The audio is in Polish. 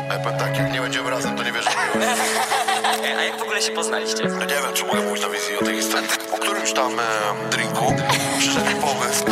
Ja powiem tak, jak nie będziemy razem, to nie wierzę w miłość. A jak w ogóle się poznaliście? No nie wiem, czy mogę mówić na wizji o tej historii. Po którymś tam drinku przyszedł mi pomysł,